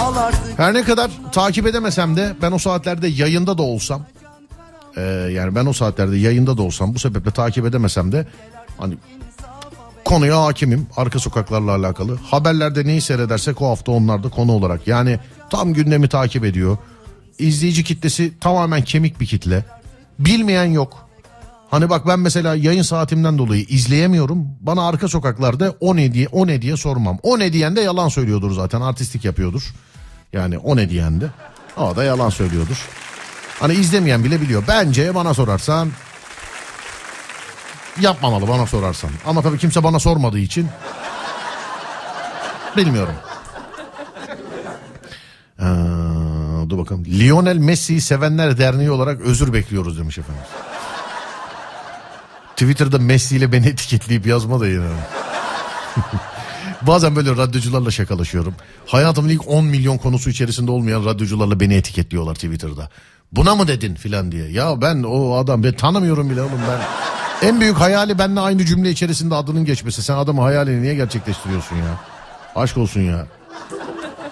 Her ne kadar takip edemesem de ben o saatlerde yayında da olsam, yani ben o saatlerde yayında da olsam, bu sebeple takip edemesem de hani konuya hakimim, arka sokaklarla alakalı. Haberlerde neyi seyredersek o hafta onlar da konu olarak. Yani tam gündemi takip ediyor. İzleyici kitlesi tamamen kemik bir kitle. Bilmeyen yok. Hani bak ben mesela yayın saatimden dolayı izleyemiyorum. Bana arka sokaklarda o ne diye sormam. O ne diyen de yalan söylüyordur zaten, artistik yapıyordur. Yani o ne diyen de o da yalan söylüyordur. Hani izlemeyen bile biliyor. Bence bana sorarsan yapmamalı, bana sorarsan. Ama tabii kimse bana sormadığı için bilmiyorum. Dur bakalım. Lionel Messi'yi sevenler derneği olarak özür bekliyoruz demiş efendim. Twitter'da Messi ile beni etiketleyip yazma da yine. Bazen böyle radyocularla şakalaşıyorum. Hayatımın ilk 10 milyon konusu içerisinde olmayan radyocularla beni etiketliyorlar Twitter'da. Buna mı dedin filan diye. Ya ben o adam, ben tanımıyorum bile oğlum ben. En büyük hayali benimle aynı cümle içerisinde adının geçmesi. Sen adamın hayalini niye gerçekleştiriyorsun ya? Aşk olsun ya.